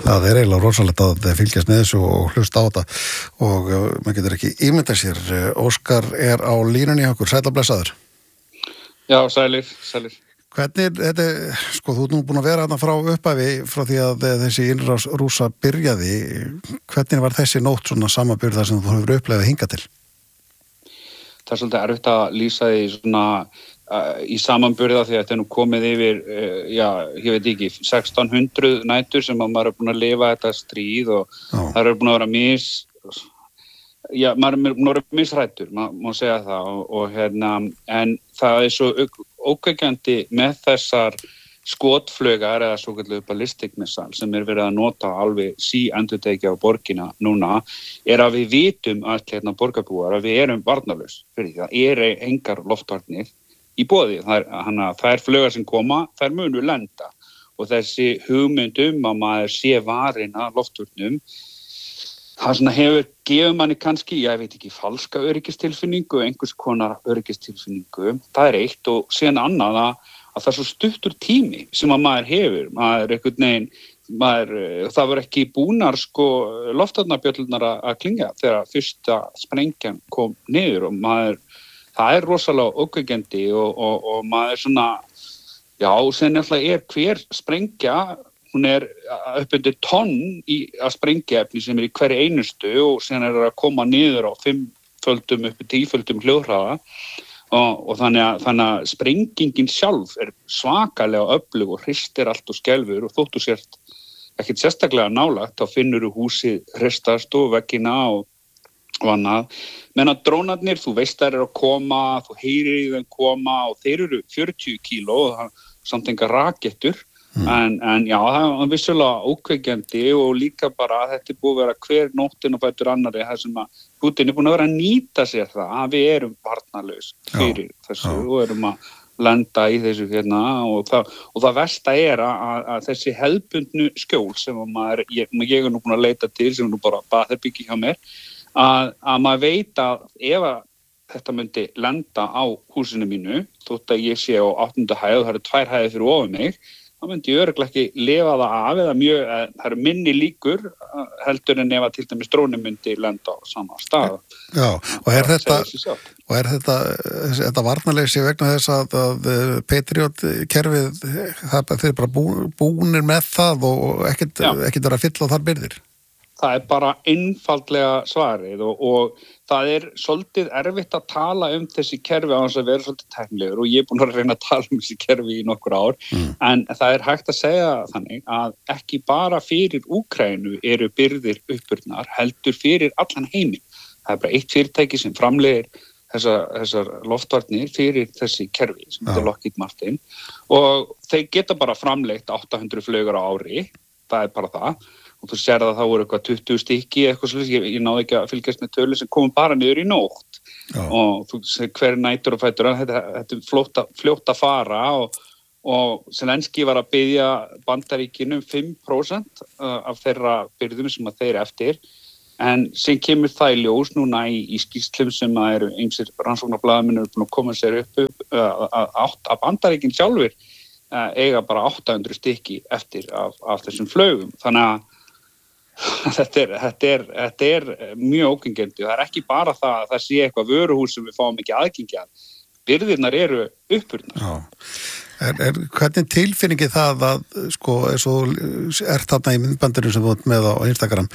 Það eiginlega rosalegt að fylgjast með þessu og hlusta á þetta og maður getur ekki ímyndað sér. Óskar á línunni hjá okkur, sæll og blessaður. Já, sælir. Hvernig, þetta, sko, þú ert nú búin að vera þarna frá upphafi frá því að þessi innrás Rússa byrjaði. Hvernig var þessi nótt svona samanburð þar sem þú hefur upplifað hingað til? Það svolítið erfitt að lýsa því svona í samanburða því að þetta nú komið yfir, ég veit ekki, 1600 nætur sem að maður búin að lifa þetta stríð og það búin að vera maður búin að vera misrættur, má segja það og en það svo ókveikjandi með þessar skotflögar eða svokalluð ballistic missile sem verið að nota alveg endurtekja á borgina núna að við vitum að borgarbúar að við erum varnarlaus fyrir því það engar loftvarnir í boði. Þær flögar sem koma, þær munu lenda og þessi hugmynd að maður sé varinn að loftvörnum það svona hefur gefið manni kannski, ég veit ekki, falska öryggistilfinningu, einhvers konar öryggistilfinningu. Það eitt og síðan annað að það svo stuttur tími sem að maður hefur. Maður einhvern veginn, það var ekki búnar loftvarnarbjöllurnar að klingja þegar fyrsta sprengjan kom niður og það rosalega ókveikjandi og maður svona, sen náttúrulega hver sprengja hún upp undir tonn að sprengjaefni sem í hverri einustu og síðan að koma niður á 5-földum upp í 10-földum hljóðhraða og þannig að sprengingin sjálf svakalega öflug og hristir allt og skelfur og þóttu sért ekkert sérstaklega nálægt þá finnur húsið hristast og veggina og annað. Menn að drónarnir, þú veist þær að koma, þú heyrir í þeim koma og þeir eru 40 kíló samt enga rakettur en það var vissulega ókveikjandi og líka bara að þetta búið að vera hver nóttin og bætur annari það sem að Putin búin að vera að nýta sér það að við erum varnarlaus fyrir þessu og erum að lenda í þessu og það versta að þessi hefðbundnu skjól sem ég nú búin að leita til sem nú bara baðherbyggi hjá mér að maður veit að ef þetta myndi lenda á húsinu mínu þótt að ég sé á 8. hæð og það eru 2 hæðir fyrir ofan mig þá myndi ég örugglega ekki lifa það af eða það eru minni líkur heldur en ef að til dæmis dróni myndi lenda á sama stað. Já, og þetta varnarleysi vegna þess að Patriot kerfið þeir bara búnir með það og ekkert vera að fylla þar byrðir. Það bara einfaldlega svarið og það svolítið erfitt að tala þessi kerfi á þess að vera svolítið tæknilegur og ég búin að reyna að tala þessi kerfi í nokkur ár en það hægt að segja þannig að ekki bara fyrir Úkraínu eru byrðir uppurnar heldur fyrir allan heiminn. Það bara eitt fyrirtæki sem framleiðir þessar loftvarnir fyrir þessi kerfi sem þetta Lockheed Martin og þeir geta bara framleitt 800 flugur á ári, það bara það og þú sér að það voru eitthvað 20 stykki eitthvað svolítið, ég náði ekki að fylgjast með tölu sem komum bara niður í nótt og þú sér hver nætur og fætur þetta fljótt að fara og Zelenski var að biðja Bandaríkinu 5% af þeirra byrðum sem að þeir eftir en sem kemur það í ljós núna í skýrslum sem að eru ýmsir rannsóknarblaðamenn búin að koma sér upp að Bandaríkin sjálfur eiga bara 800 stykki eftir af þessum flugum þannig að þetta mjög ógengjandi og það ekki bara það að það sé eitthvað vöruhús sem við fáum ekki aðgengi að. Byrðirnar eru uppurnar. Hvernig tilfinningi það að eins og þarna í myndbandinu sem þú ert með á Instagram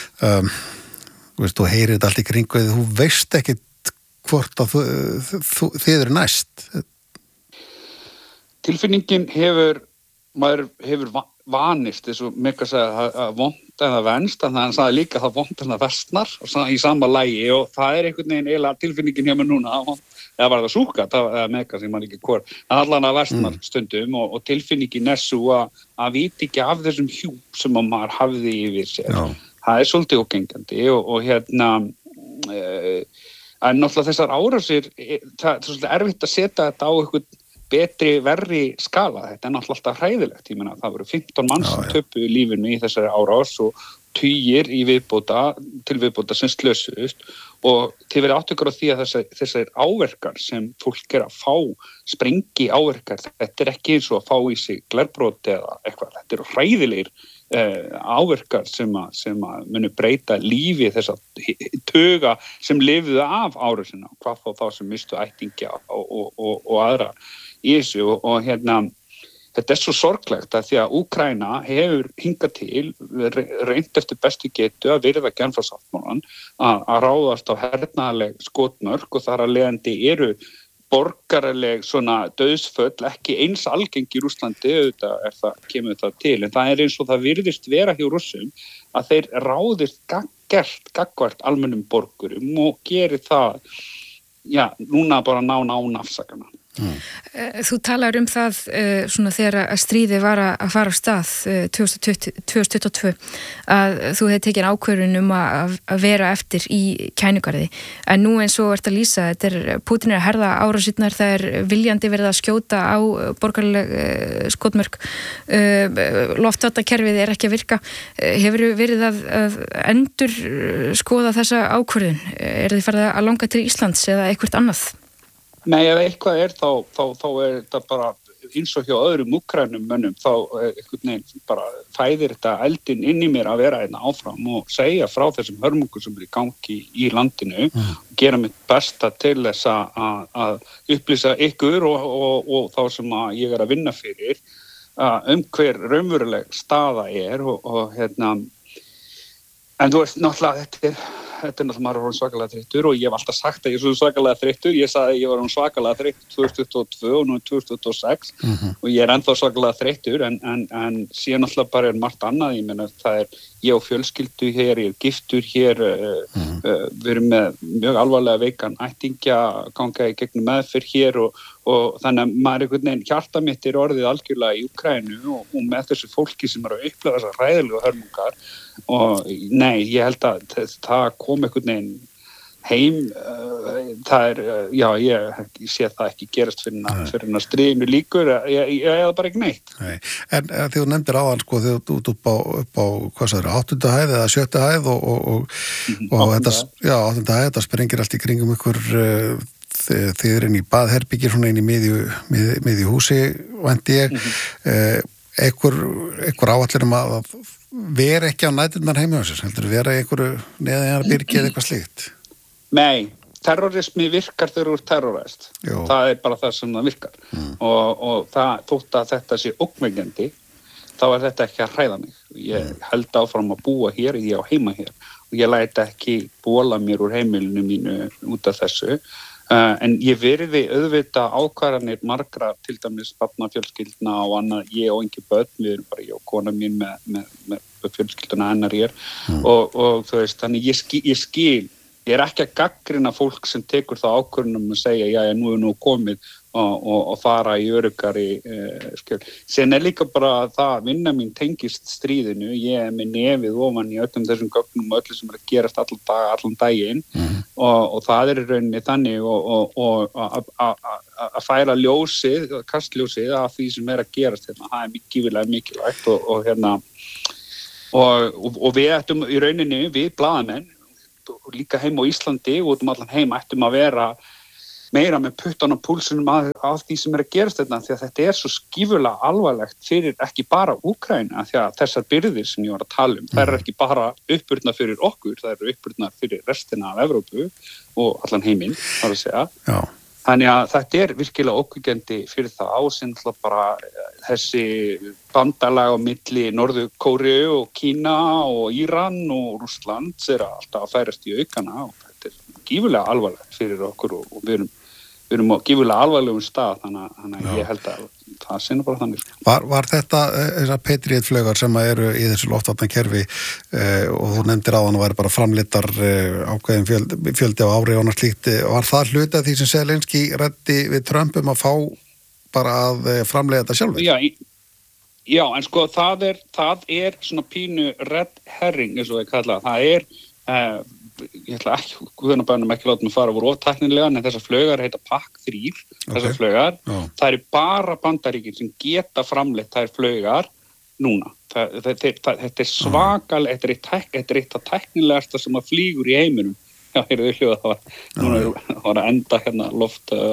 þú heyrir þetta allt í kringu þú veist ekki hvort að þið eru næst. Tilfinningin maður hefur vanist eins og Mika sagði að vont en það venst en hann sagði líka að það vont en það vestnar í sama lagi og það einhvern veginn eiginlega tilfinningin hjá mér núna eða var það súka, það Mika sem man ekki hvort en allan að vestnar stundum og tilfinningin svo að viti ekki af þessum hjúp sem maður hafði yfir sér. Það svolítið ógengjandi og en náttúrulega þessar árásir það svolítið erfitt að setja þetta á eitthvað betri, verri skala. Þetta náttúrulega alltaf hræðilegt. Ég meina, það voru 15 manns sem töpuðu lífinu í þessari árás og tugir í til viðbóta sem slösuðust og þið verið áttökur á því að þessar áverkar sem fólk að fá, sprengi áverkar, þetta ekki eins og að fá í sig glerbrot eða eitthvað. Þetta eru hræðilegir áverkar sem að munu breyta lífi þessa tuga sem lifðu af árásina, hvað þá sem mistu ættingja og aðra í þessu og þetta svo sorglegt að því að Úkraína hefur hingað til reynt eftir bestu getu að virða Genfarsáttmálann að ráðast á hernaðarleg skotmörk og þar að leiðandi eru borgaraleg svona dauðsföll ekki eins algengi í Rússlandi, auðvitað kemur það til, en það eins og það virðist vera hjá Rússum að þeir ráðist gagnvart almennum borgurum og gerir það, núna bara ná afsakana. Þú talar það svona þegar að stríðið var að fara af stað 2022 að þú hefði tekið ákvörðun að vera eftir í Kænugarði en nú eins og ert að lýsa Pútín að herða árásirnar, það viljandi verið að skjóta á borgaraleg skotmörk, loftvarnakerfið ekki að virka. Hefur verið að endur skoða þessa ákvörðun? Þið farið að langa til Íslands eða eitthvað annað? Nei, ef eitthvað þá þetta bara eins og hjá öðrum Úkrænum mönnum, þá einhvern veginn bara fæðir þetta eldinn inn í mér að vera áfram og segja frá þessum hörmungum sem í gangi í landinu og gera mitt besta til þess að upplýsa ykkur og þá sem að ég að vinna fyrir hver raunveruleg staða og en þú veist náttúrulega þetta náttúrulega maður var svakalega þreyttur og ég hef alltaf sagt að ég er svo svakalega þreyttur. Ég sagði að ég var svakalega þreyttur 2022 og nú 2026 og ég ennþá svakalega þreyttur en síðan náttúrulega bara margt annað. Ég meina það ég og fjölskyldu hér, ég giftur hér, við erum með mjög alvarlega veikan ættingja, ganga í gegnum meðferð hér og þannig að maður einhvern veginn hjarta mitt orðið algjörlega í Úkraínu og með þessu fólki sem að upplifa þessar hræðilegu hörmungar og nei, ég held að það kom einhvern veginn heim, það ég sé það ekki gerast fyrir að stríðinu líkur, ég það bara ekki neitt. Nei. En þegar þú nefndir áðan sko, þegar þú ert upp á hvað sagður, 8. hæð eða 7. hæð og þetta, 8. hæð, þetta sprengir allt í kringum ykkur, þið er inn í baðherbyggir, svona inn í miðju húsi, vænti ég, einhver áallir að vera ekki á næturnar heima á sér, heldur vera einhverju neðan byrgi eða eitthvað slíkt? Nei, terrorismi virkar þegar þú ert terrorist. Það bara það sem það virkar. Og það, þótt að þetta sé ógnvekjandi, þá þetta ekki að hræða mig. Ég held áfram að búa hér, ég á heima hér. Og ég læt ekki bóla mér úr heimilinu mínu út af þessu. En ég virði auðvitað ákvarðanir margra, til dæmis barnafjölskyldna og annað, ég og engin börn, við erum bara ég og kona mín með fjölskylduna hennar hér. Og þú veist, þannig ég skil. Ég ekki að gaggrina fólk sem tekur það ákvörðunum og segja, nú komið og fara í öruggari skjöl. Sen líka bara það, vinna mín tengist stríðinu, ég með nefið ofan í öllum þessum gögnum og öllu sem að gerast allan daginn og það í rauninni þannig og að færa ljósið, kastljósið af því sem að gerast hérna, það gífurlega mikilvægt og við ættum í rauninni, við blaðamenn, og líka heim á Íslandi og út allan heim ættum að vera meira með puttan á púlsunum af því sem að gerast þetta því að þetta svo skífurlega alvarlegt fyrir ekki bara Úkraína því að þessar byrðir sem ég var að tala þær ekki bara uppburðnar fyrir okkur, þær uppburðnar fyrir restina af Evrópu og allan heiminn, þar að segja. Já. Þannig að þetta virkilega ókvíkjandi fyrir það ásinn bara þessi bandalag á milli Norður-Kóreu og Kína og Íran og Rússland alltaf að færast í aukana og þetta gífurlega alvarlegt fyrir okkur og við erum á gífurlega alvarlegum stað þannig að ég held að það sinna bara þannig. Var þetta þessar Patriot-flaugar sem eru í þessu loftvarnakerfi og þú nefndir áðan að væri bara framleiddar ákveðin fjöldi á ári og annars slíkt, var það hluti af því sem Zelenský ræddi við Trump að fá bara að framleiða þetta sjálfur? Já, en sko það er svona pínu red herring eins og ég kalla það ég ætla ekki, guðanabænum ekki láta mig fara voru oftæknilega, en þessar flaugar heita PAC-3, þessar flaugar það bara Bandaríkin sem geta framleitt þær flaugar núna þetta svakalega þetta eitt af tæknilegasta sem að flýgur í heiminum heyrðu hljóða það var að enda hérna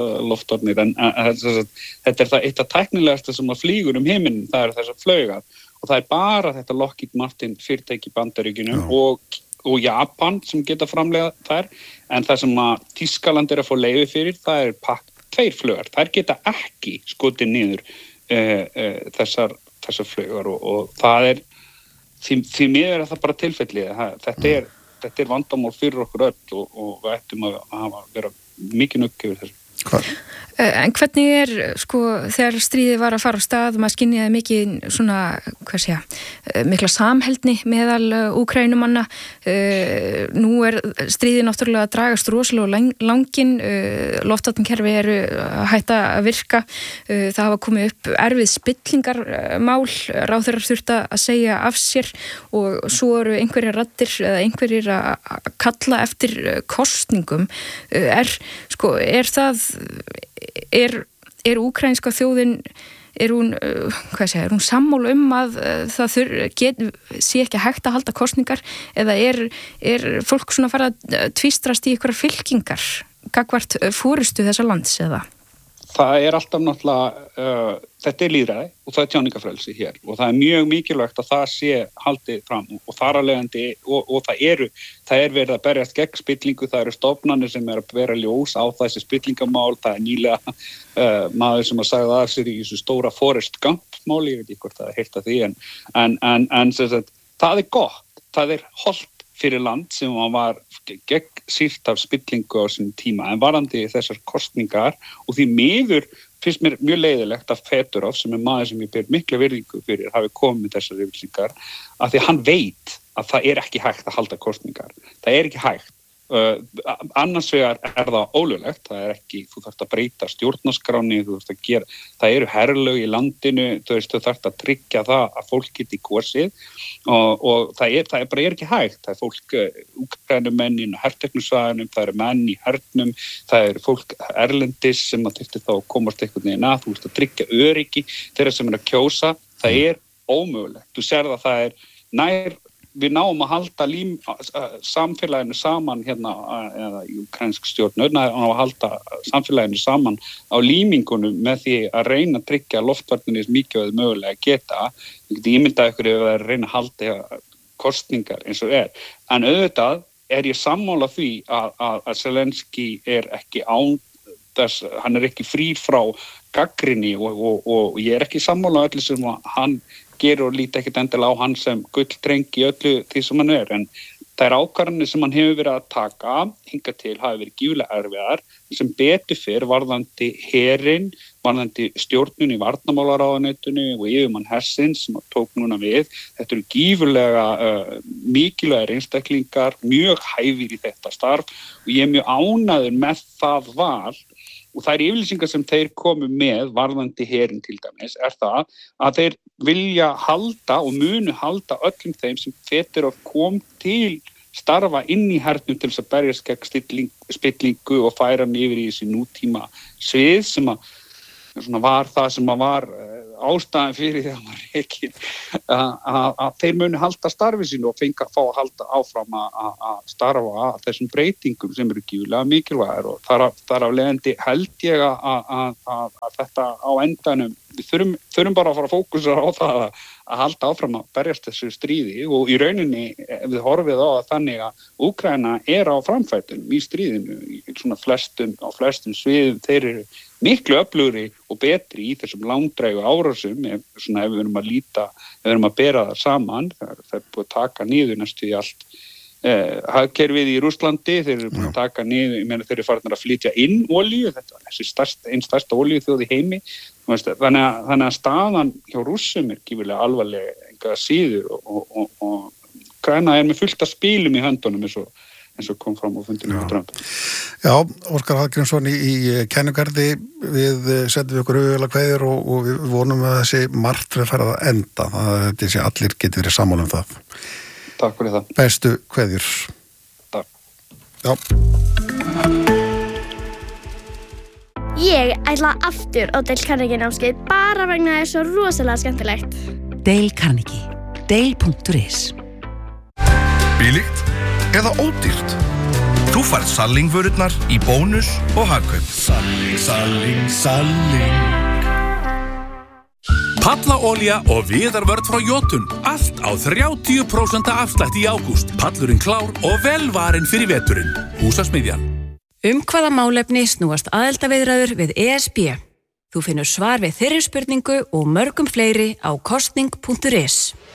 loftornir en þetta það eitt af tæknilegasta sem að flýgur heiminn, það þessar flaugar og það bara þetta Lockheed Martin fyrirtæki í Bandaríkjunum og Japan sem geta framleiða þær, en það sem að Þýskaland að fá leyfi fyrir, það pakk 2 flugar, þær geta ekki skotið niður þessar flugar og það því miður það bara tilfellið, þetta vandamál fyrir okkur öll og við ættum að vera mikið nögg yfir þessu. Hvað? En hvernig þegar stríðið var að fara á stað, maður skynjaði mikið svona, mikla samheldni meðal Úkraínumanna, nú stríðið náttúrulega að dragast rosalega langinn, loftvarnakerfi eru að hætta að virka, það hafa komið upp erfið spillingarmál, ráðherrar þurftu að segja af sér og svo eru einhverjar raddir eða einhverjir að kalla eftir kosningum, er úkraínska þjóðin er hún sammála að það sé ekki hægt að halda kosningar eða er fólk svona að fara að tvístrast í einhverjar fylkingar gagnvart forystu þessa lands eða? Það alltaf náttúrulega, þetta lýðræði og það tjáningafrelsi hér og það mjög mikilvægt að það sé haldið fram og þar að leiðandi og það verið að berjast gegn spillingu, það eru stofnanir sem að vera ljós á þessi spillingamál, það nýlega maður sem að sagði að sér í þessu stóra Forrest Gump máli, ég veit ekki hvort það heilt að því en það gott, það holdt fyrir land sem var gegn sílt af spillingu á sínum tíma en varandi þessar kosningar og því miður finnst mér mjög leiðilegt að Fedorov sem maður sem ég ber mikla virðingu fyrir hafi komið með þessar yfirlýsingar af því hann veit að það ekki hægt að halda kosningar, það ekki hægt annars vegar það ólöglegt, það ekki, þú þarft að breyta stjórnarskráni, þú þarft að gera, það eru herlög í landinu, þú þarft að tryggja það að fólk geti kosið og það bara ekki hægt, það fólk Úkraínumenn í herteknusvæðunum, það eru menn í hernum, það eru fólk erlendis sem að þurfti þá að komast einhvern veginn að, þú þarft að tryggja öryggi þeirra sem að kjósa, það ómögulegt, þú sér það nær við náum að halda samfélaginu saman hérna, eða úkraínsk stjórnvöld að halda samfélaginu saman á límingunum með því að reyna að tryggja loftvarnir mikið og mögulega geta. Ég geti ímyndað ykkur ef að reyna að halda kosningar eins og En auðvitað ég sammála því að Zelenski ekki án þess, hann ekki frír frá gagnrýni og ég ekki sammála öllu sem hann gerir og líti ekkert endilega á hann sem gulldreng í öllu því sem hann en þær ákvarðanir sem hann hefur verið að taka hingað til hafi verið gífurlega erfiðar sem betur fyrr varðandi herinn, varðandi stjórnun í varnarmálaráðuneytinu og yfirmann hersins sem tók núna við. Þetta eru gífurlega mikilvægir einstaklingar, mjög hæfir í þetta starf og ég mjög ánægður með það val og þær yfirlýsingar sem þeir komu með varðandi herinn til dæmis það að þeir vilja halda og munu halda öllum þeim sem Fedorov kom til starfa inn í hernum til þess að berjast gegn spillingu og færa hann yfir í þessi nútíma svið sem var það sem var ástæðan fyrir því að maður rekin að þeir munu halda starfi sínu og fenga að fá að halda áfram að starfa að þessum breytingum sem eru gífurlega mikilvægir og þar af leiðandi held ég að þetta á endanum við þurfum bara að fara að fókusa á það að halda áfram að berjast þessu stríði og í rauninni við horfið á þannig að Úkraína á framfætum í stríðinu í svona flestum sviðum þeir eru miklu öflugri og betri í þessum langdrægu árásum ef við erum að bera það saman það búið að taka niður næstu í allt hagkerfið í Rússlandi, þeir eru búin að taka niður, þeir eru farin að flytja inn olíu, þetta var einn stærsta olíuþjóð í heimi, þannig að staðan hjá Rússum gífurlega alvarleg enga síður og Úkraína með fullt af spilum í höndunum eins og kom fram á fundinu. Já, Óskar Hallgrímsson í Kennugarði, við setjum ykkur auðvitað kveðir og við vonum að þessi martröð fara að enda, að þessi allir geti verið sammála um það. Takk fyrir það. Bestu kveðjur. Takk. Já. Ég ætla aftur á Dale Carnegie námskeið bara vegna það svo rosalega skemmtilegt. Dale Carnegie. Dale.is Billigt eða ódýrt? Þú færð Salling-vörurnar í bónus og hagkaup. Salling. Pallaolía og viðarvörn frá Jotun. Allt á 30% afslætt í ágúst. Pallurinn klár og velvarinn fyrir veturinn. Húsasmiðjan. Hvaða málefni snúast aðildarviðræður við ESB? Þú finnur svar við þeirri spurningu og mörgum fleiri á kosning.is.